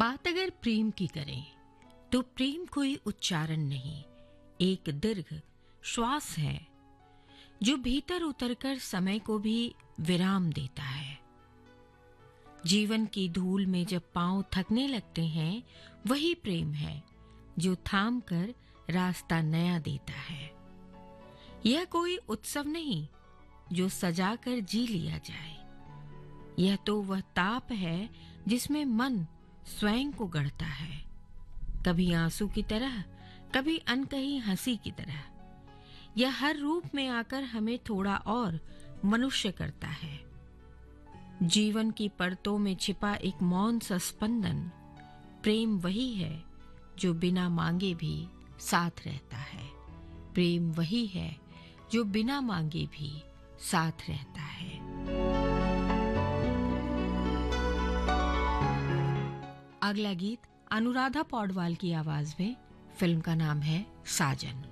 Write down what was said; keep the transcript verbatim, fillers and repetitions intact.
बात अगर प्रेम की करें तो प्रेम कोई उच्चारण नहीं, एक दीर्घ श्वास है जो भीतर उतरकर समय को भी विराम देता है। जीवन की धूल में जब पांव थकने लगते हैं, वही प्रेम है जो थाम कर रास्ता नया देता है। यह कोई उत्सव नहीं जो सजा कर जी लिया जाए, यह तो वह ताप है जिसमें मन स्वयं को गढ़ता है, कभी आंसू की तरह, कभी अनकही हंसी की तरह। यह हर रूप में आकर हमें थोड़ा और मनुष्य करता है। जीवन की परतों में छिपा एक मौन सा स्पंदन, प्रेम वही है जो बिना मांगे भी साथ रहता है। प्रेम वही है जो बिना मांगे भी साथ रहता है। अगला गीत अनुराधा पौडवाल की आवाज में, फिल्म का नाम है साजन।